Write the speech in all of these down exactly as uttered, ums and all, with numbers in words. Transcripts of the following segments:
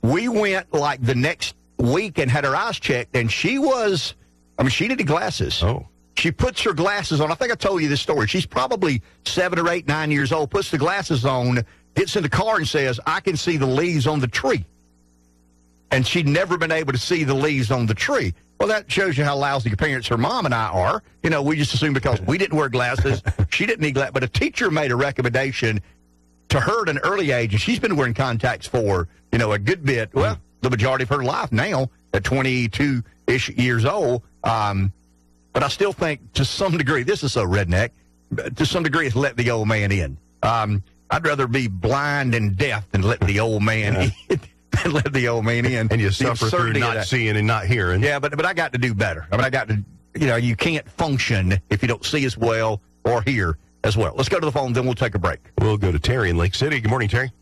we went like the next week and had her eyes checked, and she was, I mean, she needed glasses. Oh. She puts her glasses on. I think I told you this story. She's probably seven or eight, nine years old, puts the glasses on, gets in the car and says, I can see the leaves on the tree. And she'd never been able to see the leaves on the tree. Well, that shows you how lousy your parents, her mom and I are. You know, we just assume because we didn't wear glasses, she didn't need glasses. But a teacher made a recommendation to her at an early age, and she's been wearing contacts for, you know, a good bit, well, the majority of her life now at twenty-two-ish years old. Um, but I still think to some degree, this is so redneck, to some degree it's let the old man in. Um, I'd rather be blind and deaf than let the old man yeah. in. And let the old man in. And you suffer through not seeing and not hearing. Yeah, but but I got to do better. I mean, I got to, you know, you can't function if you don't see as well or hear as well. Let's go to the phone, then we'll take a break. We'll go to Terry in Lake City. Good morning, Terry.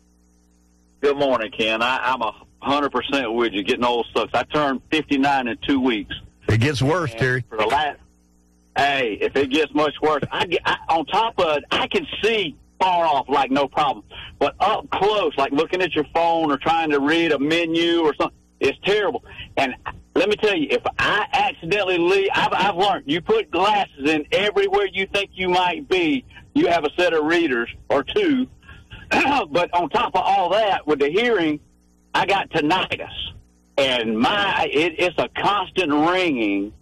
Good morning, Ken. I, I'm a hundred percent with you. Getting old sucks. I turned fifty-nine in two weeks. It gets worse, and Terry. For the last, hey, if it gets much worse, I get I, on top of it, I can see far off like no problem, but up close, like looking at your phone or trying to read a menu or something, it's terrible. And let me tell you, if I accidentally leave, I've, I've learned, you put glasses in everywhere you think you might be, you have a set of readers or two. But on top of all that, with the hearing, I got tinnitus, and my it, it's a constant ringing,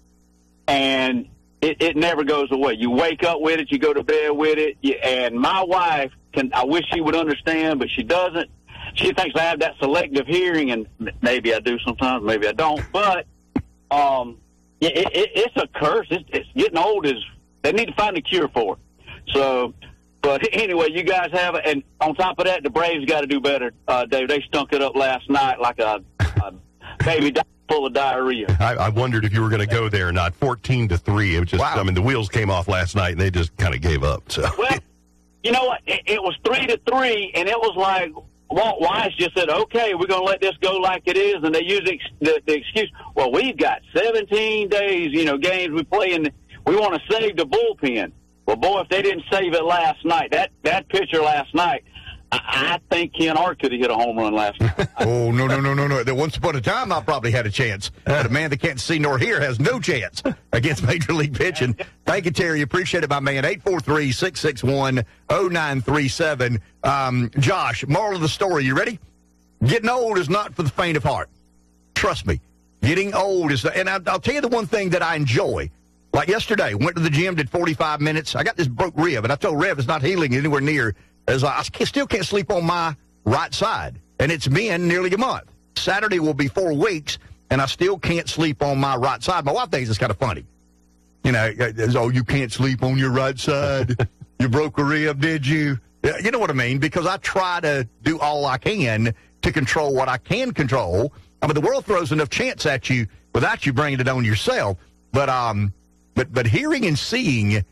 and It, it never goes away. You wake up with it, you go to bed with it, you, and my wife, can. I wish she would understand, but she doesn't. She thinks I have that selective hearing, and maybe I do sometimes, maybe I don't. But um, it, it, it's a curse. It's, it's getting old. Is they need to find a cure for it. So, but anyway, you guys have it. And on top of that, the Braves got to do better, uh, Dave. They stunk it up last night like a, a baby dog full of diarrhea. I, I wondered if you were going to go there or not. fourteen to three. It was just, wow. I mean, the wheels came off last night, and they just kind of gave up. So, well, you know what? It, it was three to three, and it was like Walt Weiss just said, "Okay, we're going to let this go like it is," and they use the, the, the excuse, "Well, we've got seventeen days, you know, games we play, and we want to save the bullpen." Well, boy, if they didn't save it last night, that that pitcher last night, I think Ken Hart could have hit a home run last night. Oh, no, no, no, no, no. Once upon a time, I probably had a chance. But a man that can't see nor hear has no chance against Major League pitching. Thank you, Terry. Appreciate it, my man. eight four three, six six one, zero nine three seven. Um, Josh, moral of the story, you ready? Getting old is not for the faint of heart. Trust me. Getting old is, and I'll, I'll tell you the one thing that I enjoy. Like yesterday, went to the gym, did forty-five minutes. I got this broke rib, and I told Rev it's not healing anywhere near. As I, I still can't sleep on my right side, and it's been nearly a month. Saturday will be four weeks, and I still can't sleep on my right side. My wife thinks it's kind of funny. You know, oh, you can't sleep on your right side. You broke a rib, did you? You know what I mean? Because I try to do all I can to control what I can control. I mean, the world throws enough chance at you without you bringing it on yourself. But um, but but hearing and seeing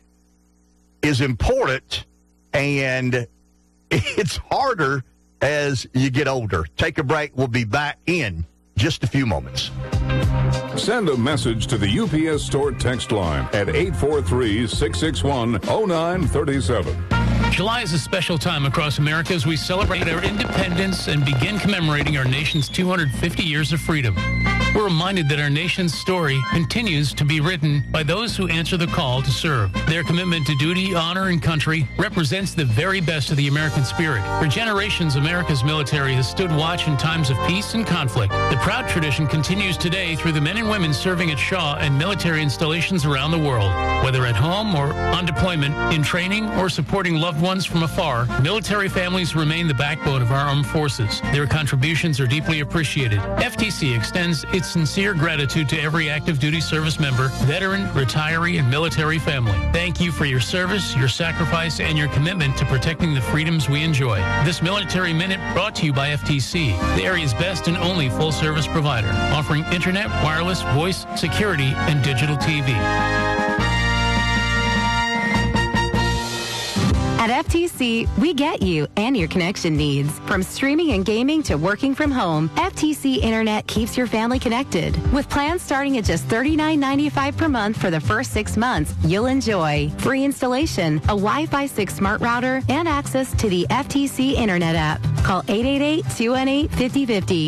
is important, and it's harder as you get older. Take a break. We'll be back in just a few moments. Send a message to the U P S Store text line at eight four three, six six one, zero nine three seven. July is a special time across America as we celebrate our independence and begin commemorating our nation's two hundred fifty years of freedom. We're reminded that our nation's story continues to be written by those who answer the call to serve. Their commitment to duty, honor, and country represents the very best of the American spirit. For generations, America's military has stood watch in times of peace and conflict. The proud tradition continues today through the men and women serving at Shaw and military installations around the world. Whether at home or on deployment, in training, or supporting loved ones from afar, military families remain the backbone of our armed forces. Their contributions are deeply appreciated. F T C extends its sincere gratitude to every active duty service member, veteran, retiree, and military family. Thank you for your service, your sacrifice, and your commitment to protecting the freedoms we enjoy. This Military Minute brought to you by F T C, the area's best and only full-service provider, offering internet, wireless, voice, security, and digital T V. At F T C, we get you and your connection needs. From streaming and gaming to working from home, F T C Internet keeps your family connected. With plans starting at just thirty-nine ninety-five per month for the first six months, you'll enjoy free installation, a Wi-Fi six smart router, and access to the F T C Internet app. Call eight eight eight, two one eight, five oh five oh.